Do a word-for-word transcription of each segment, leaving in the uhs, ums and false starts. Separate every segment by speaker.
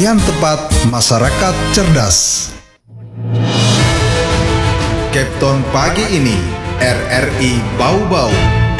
Speaker 1: Pilihan tepat masyarakat cerdas. Capton pagi ini R R I Bau-Bau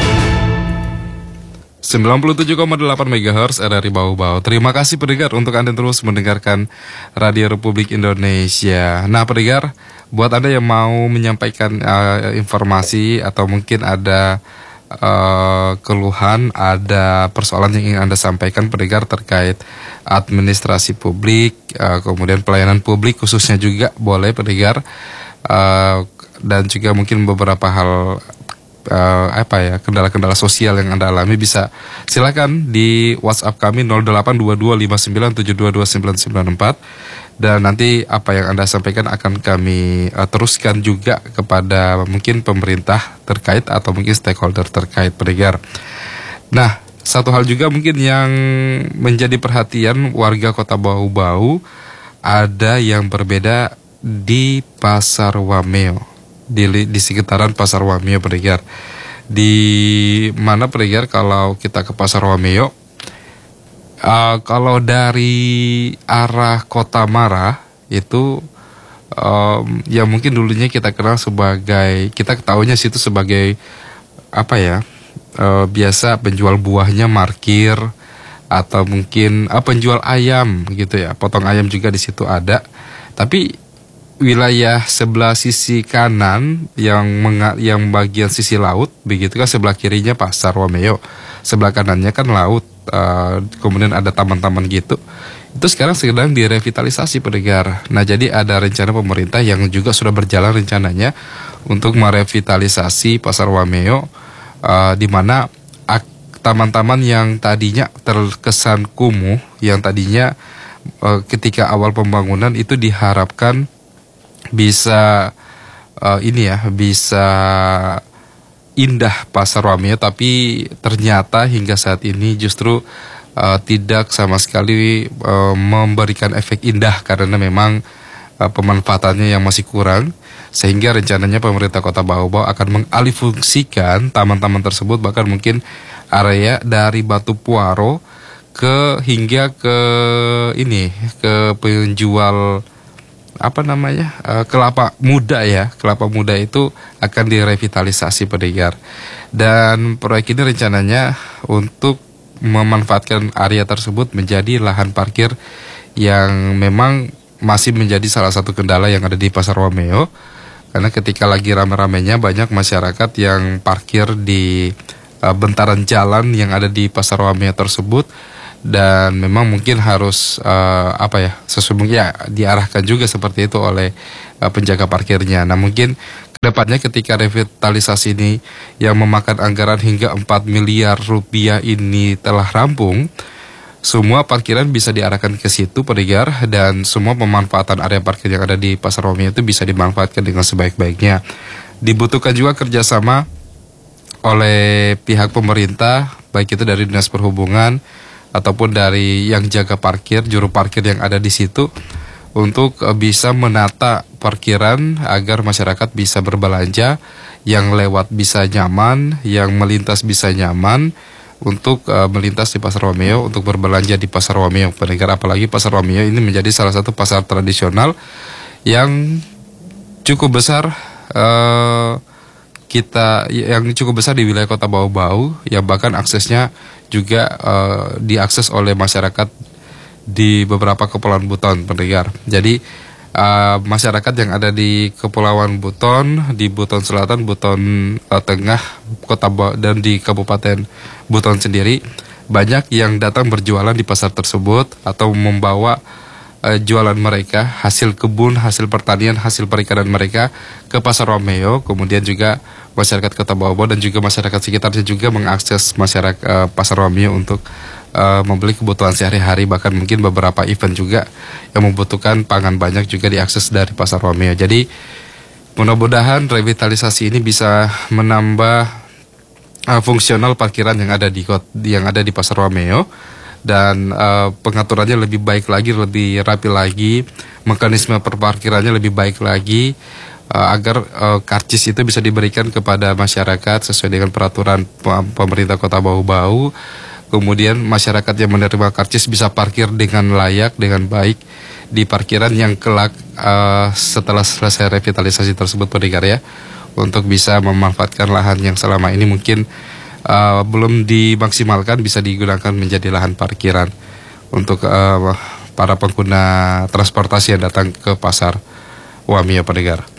Speaker 2: sembilan puluh tujuh koma delapan megahertz R R I Bau-Bau. Terima kasih pendengar untuk Anda terus mendengarkan Radio Republik Indonesia. Nah pendengar, buat Anda yang mau menyampaikan uh, informasi atau mungkin ada uh, keluhan, ada persoalan yang ingin Anda sampaikan pendengar terkait administrasi publik, uh, kemudian pelayanan publik khususnya juga boleh pendengar, uh, dan juga mungkin beberapa hal Uh, apa ya kendala-kendala sosial yang Anda alami, bisa silakan di WhatsApp kami nol delapan dua dua lima sembilan tujuh dua dua sembilan sembilan empat, dan nanti apa yang Anda sampaikan akan kami uh, teruskan juga kepada mungkin pemerintah terkait atau mungkin stakeholder terkait pendengar. Nah, satu hal juga mungkin yang menjadi perhatian warga Kota Bau-Bau, ada yang berbeda di Pasar Wameo. Di, di sekitaran Pasar Wameo pendengar, di mana pendengar kalau kita ke Pasar Wameo, uh, kalau dari arah Kota Mara itu um, yang mungkin dulunya kita kenal sebagai, kita ketahuinya situ sebagai apa ya, uh, biasa penjual buahnya markir, atau mungkin uh, penjual ayam gitu ya, potong ayam juga di situ ada. Tapi wilayah sebelah sisi kanan yang menga- yang bagian sisi laut, begitu kan, sebelah kirinya Pasar Wameo, sebelah kanannya kan laut, uh, kemudian ada taman-taman gitu. Itu sekarang sedang direvitalisasi pendengar. Nah, jadi ada rencana pemerintah yang juga sudah berjalan rencananya untuk merevitalisasi Pasar Wameo, uh, di mana ak- taman-taman yang tadinya terkesan kumuh, yang tadinya uh, ketika awal pembangunan itu diharapkan bisa uh, ini ya, bisa indah Pasar Wameo, tapi ternyata hingga saat ini justru uh, tidak sama sekali uh, memberikan efek indah karena memang uh, pemanfaatannya yang masih kurang, sehingga rencananya pemerintah Kota Bau-Bau akan mengalihfungsikan taman-taman tersebut, bahkan mungkin area dari Batu Puaro ke hingga ke ini, ke penjual apa namanya, uh, kelapa muda ya, kelapa muda itu akan direvitalisasi pendengar. Dan proyek ini rencananya untuk memanfaatkan area tersebut menjadi lahan parkir yang memang masih menjadi salah satu kendala yang ada di Pasar Wameo, karena ketika lagi rame-ramenya banyak masyarakat yang parkir di uh, bentaran jalan yang ada di Pasar Wameo tersebut. Dan memang mungkin harus uh, apa ya, sesungguhnya diarahkan juga seperti itu oleh uh, penjaga parkirnya. Nah, mungkin kedepannya ketika revitalisasi ini yang memakan anggaran hingga empat miliar rupiah ini telah rampung, semua parkiran bisa diarahkan ke situ pendengar, dan semua pemanfaatan area parkir yang ada di Pasar Wameo itu bisa dimanfaatkan dengan sebaik-baiknya. Dibutuhkan juga kerjasama oleh pihak pemerintah, baik itu dari Dinas Perhubungan ataupun dari yang jaga parkir, juru parkir yang ada di situ, untuk uh, bisa menata parkiran agar masyarakat bisa berbelanja, yang lewat bisa nyaman, yang melintas bisa nyaman untuk uh, melintas di Pasar Wameo, untuk berbelanja di Pasar Wameo pendengar. Apalagi Pasar Wameo ini menjadi salah satu pasar tradisional yang cukup besar, uh, kita yang cukup besar di wilayah Kota Bau-Bau, yang bahkan aksesnya juga uh, diakses oleh masyarakat di beberapa kepulauan Buton pendengar. Jadi uh, masyarakat yang ada di Kepulauan Buton, di Buton Selatan, Buton uh, Tengah, Kota Bau, dan di Kabupaten Buton sendiri, banyak yang datang berjualan di pasar tersebut atau membawa uh, jualan mereka, hasil kebun, hasil pertanian, hasil perikanan mereka ke Pasar Wameo. Kemudian juga masyarakat Kota Bau-Bau dan juga masyarakat sekitarnya juga mengakses masyarakat uh, Pasar Wameo untuk uh, membeli kebutuhan sehari-hari, bahkan mungkin beberapa event juga yang membutuhkan pangan banyak juga diakses dari Pasar Wameo. Jadi mudah-mudahan revitalisasi ini bisa menambah uh, fungsional parkiran yang ada di yang ada di Pasar Wameo, dan uh, pengaturannya lebih baik lagi, lebih rapi lagi, mekanisme perparkirannya lebih baik lagi, uh, agar uh, karcis itu bisa diberikan kepada masyarakat sesuai dengan peraturan pemerintah Kota Bau-Bau. kemudian masyarakat yang menerima karcis bisa parkir dengan layak, dengan baik di parkiran yang kelak uh, setelah selesai revitalisasi tersebut pendengar ya, untuk bisa memanfaatkan lahan yang selama ini mungkin uh, belum dimaksimalkan, bisa digunakan menjadi lahan parkiran untuk uh, para pengguna transportasi yang datang ke pasar Wamia pendengar.